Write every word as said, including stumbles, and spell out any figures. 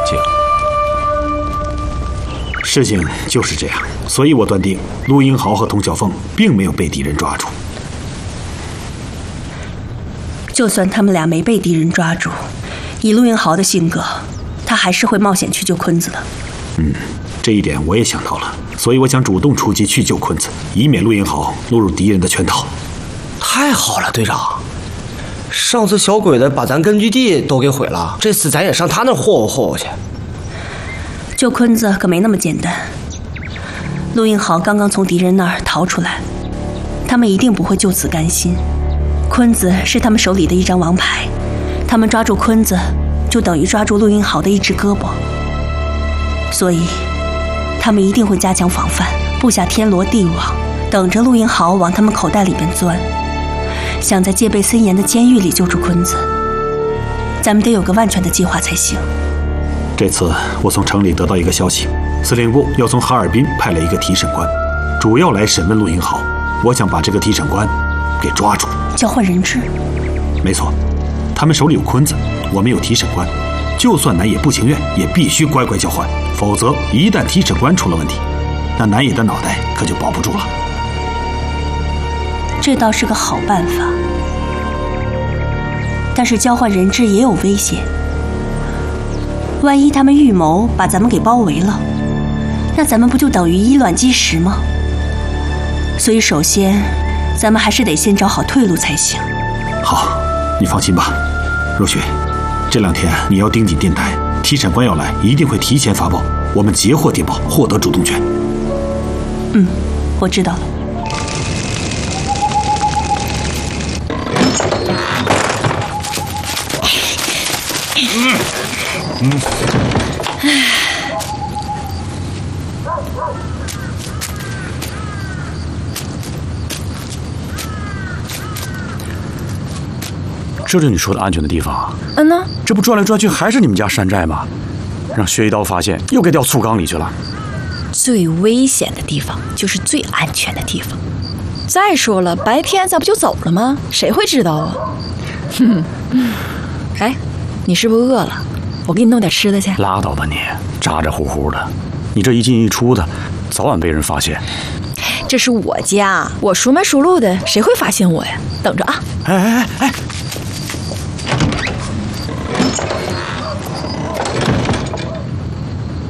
请。 事情就是这样，所以我断定陆英豪和童小凤并没有被敌人抓住。 就算他们俩没被敌人抓住，以陆英豪的性格，他还是会冒险去救坤子的。 嗯，这一点我也想到了，所以我想主动出击去救坤子，以免陆英豪落入敌人的圈套。 太好了，队长！上次小鬼子把咱根据地都给毁了，这次咱也上他那霍霍霍霍去。 救坤子可没那么简单。陆英豪刚刚从敌人那儿逃出来，他们一定不会就此甘心。坤子是他们手里的一张王牌，他们抓住坤子，就等于抓住陆英豪的一只胳膊。所以，他们一定会加强防范，布下天罗地网，等着陆英豪往他们口袋里边钻，想在戒备森严的监狱里救出坤子。咱们得有个万全的计划才行。 这次我从城里得到一个消息，司令部要从哈尔滨派来一个提审官，主要来审问陆英豪。我想把这个提审官给抓住， 交换人质。 没错，他们手里有坤子，我们有提审官，就算南野不情愿，也必须乖乖交换，否则一旦提审官出了问题，那南野的脑袋可就保不住了。 这倒是个好办法，但是交换人质也有危险。万一他们预谋把咱们给包围了，那咱们不就等于以卵击石吗？所以首先，咱们还是得先找好退路才行。 好，你放心吧，若雪，这两天你要盯紧电台，提审官要来，一定会提前发报，我们截获电报，获得主动权。 嗯，我知道了。 嗯嗯，这是你说的安全的地方？ 嗯呢， 这不转来转去还是你们家山寨吗？让薛一刀发现，又给掉醋缸里去了。 最危险的地方就是最安全的地方。再说了，白天咱不就走了吗？谁会知道啊？哼，哎，你是不是饿了？我给你弄点吃的去。 拉倒吧你，咋咋呼呼的，你这一进一出的，早晚被人发现。 这是我家，我熟门熟路的，谁会发现我呀？等着啊！ 哎哎哎，